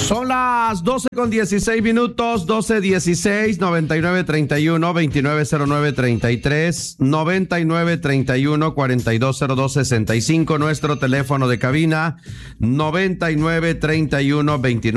Son las 12:16, 12:16, 9931, 290933, 9931, 420265, nuestro teléfono de cabina, 9931, 29.